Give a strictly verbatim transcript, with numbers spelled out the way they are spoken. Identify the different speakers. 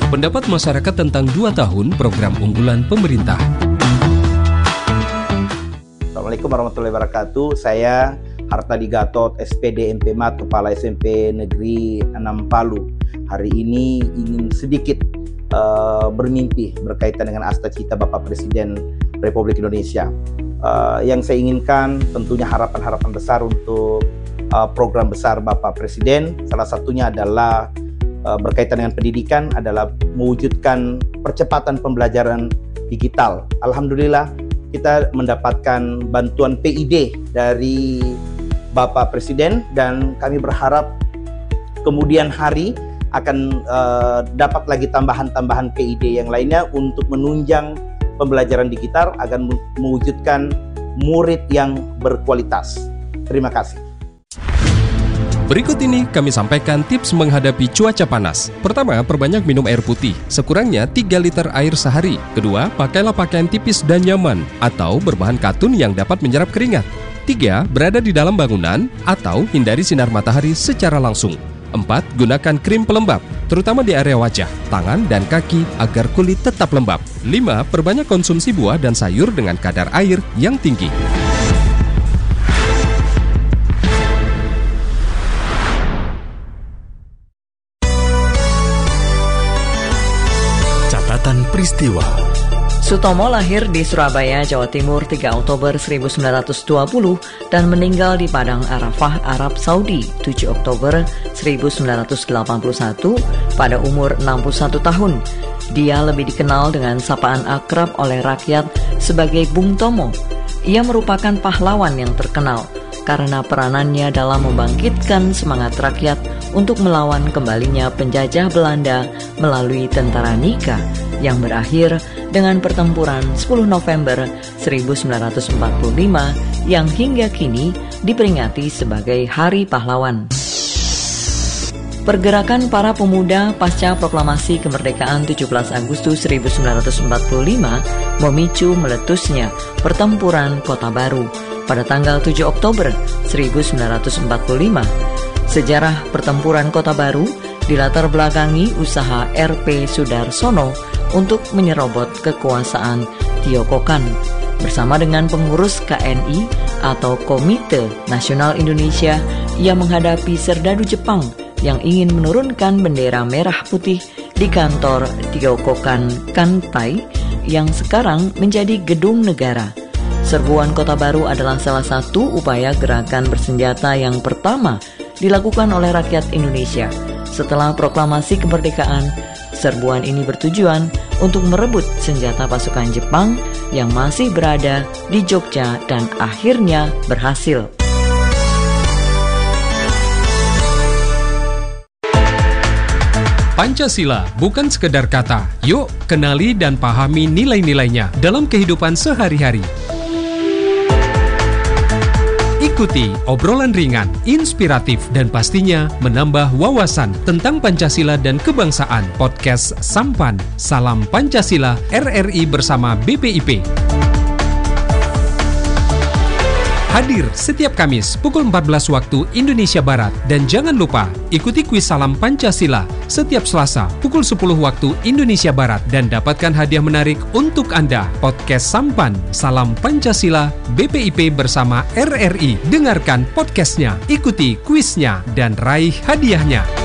Speaker 1: Pendapat masyarakat tentang dua tahun program unggulan pemerintah.
Speaker 2: Assalamualaikum warahmatullahi wabarakatuh. Saya Hartadi Gatot, S P D M P M A T, Kepala S M P Negeri enam Palu. Hari ini ingin sedikit uh, bermimpi berkaitan dengan asta-cita Bapak Presiden Republik Indonesia. Uh, yang saya inginkan tentunya harapan-harapan besar untuk uh, program besar Bapak Presiden. Salah satunya adalah uh, berkaitan dengan pendidikan, adalah mewujudkan percepatan pembelajaran digital. Alhamdulillah kita mendapatkan bantuan P I D dari Bapak Presiden dan kami berharap kemudian hari akan uh, dapat lagi tambahan-tambahan P I D yang lainnya untuk menunjang pembelajaran digital agar mewujudkan murid yang berkualitas. Terima kasih.
Speaker 1: Berikut ini kami sampaikan tips menghadapi cuaca panas. Pertama, perbanyak minum air putih, sekurangnya tiga liter air sehari. Kedua, pakailah pakaian tipis dan nyaman atau berbahan katun yang dapat menyerap keringat. Tiga, berada di dalam bangunan atau hindari sinar matahari secara langsung. Empat, gunakan krim pelembab, terutama di area wajah, tangan, dan kaki agar kulit tetap lembab. Lima, perbanyak konsumsi buah dan sayur dengan kadar air yang tinggi.
Speaker 3: Catatan peristiwa.
Speaker 4: Sutomo lahir di Surabaya, Jawa Timur tiga Oktober seribu sembilan ratus dua puluh dan meninggal di Padang Arafah, Arab Saudi tujuh Oktober seribu sembilan ratus delapan puluh satu pada umur enam puluh satu tahun. Dia lebih dikenal dengan sapaan akrab oleh rakyat sebagai Bung Tomo. Ia merupakan pahlawan yang terkenal karena peranannya dalam membangkitkan semangat rakyat untuk melawan kembalinya penjajah Belanda melalui tentara Nika yang berakhir dengan pertempuran sepuluh November seribu sembilan ratus empat puluh lima yang hingga kini diperingati sebagai Hari Pahlawan. Pergerakan para pemuda pasca proklamasi kemerdekaan tujuh belas Agustus seribu sembilan ratus empat puluh lima memicu meletusnya pertempuran Kota Baru pada tanggal tujuh Oktober seribu sembilan ratus empat puluh lima. Sejarah pertempuran Kota Baru dilatar belakangi usaha R P Sudarsono untuk menyerobot kekuasaan Tiokokan bersama dengan pengurus K N I atau Komite Nasional Indonesia. Ia menghadapi serdadu Jepang yang ingin menurunkan bendera merah putih di kantor Tiokokan Kantai yang sekarang menjadi gedung negara. Serbuan Kota Baru adalah salah satu upaya gerakan bersenjata yang pertama dilakukan oleh rakyat Indonesia. Setelah proklamasi kemerdekaan, serbuan ini bertujuan untuk merebut senjata pasukan Jepang yang masih berada di Jogja dan akhirnya berhasil.
Speaker 1: Pancasila bukan sekedar kata. Yuk, kenali dan pahami nilai-nilainya dalam kehidupan sehari-hari. Ikuti obrolan ringan, inspiratif, dan pastinya menambah wawasan tentang Pancasila dan kebangsaan. Podcast Sampan, Salam Pancasila, R R I bersama B P I P. Hadir setiap Kamis pukul empat belas waktu Indonesia Barat. Dan jangan lupa ikuti kuis Salam Pancasila setiap Selasa pukul sepuluh waktu Indonesia Barat. Dan dapatkan hadiah menarik untuk Anda. Podcast Sampan, Salam Pancasila, B P I P bersama R R I. Dengarkan podcastnya, ikuti kuisnya, dan raih hadiahnya.